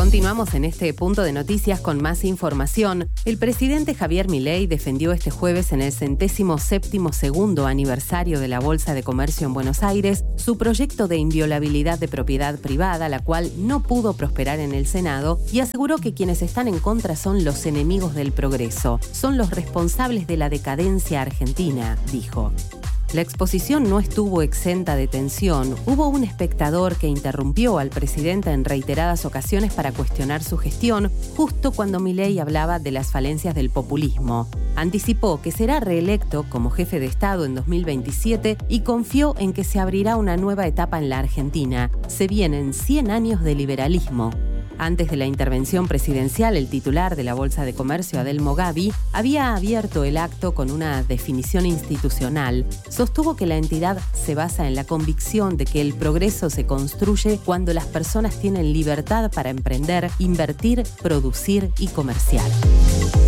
Continuamos en este punto de noticias con más información. El presidente Javier Milei defendió este jueves en el 172º aniversario de la Bolsa de Comercio en Buenos Aires su proyecto de inviolabilidad de propiedad privada, la cual no pudo prosperar en el Senado, y aseguró que quienes están en contra son los enemigos del progreso, son los responsables de la decadencia argentina, dijo. La exposición no estuvo exenta de tensión. Hubo un espectador que interrumpió al presidente en reiteradas ocasiones para cuestionar su gestión, justo cuando Milei hablaba de las falencias del populismo. Anticipó que será reelecto como jefe de Estado en 2027 y confió en que se abrirá una nueva etapa en la Argentina. Se vienen 100 años de liberalismo. Antes de la intervención presidencial, el titular de la Bolsa de Comercio, Adelmo Gavi, había abierto el acto con una definición institucional. Sostuvo que la entidad se basa en la convicción de que el progreso se construye cuando las personas tienen libertad para emprender, invertir, producir y comerciar.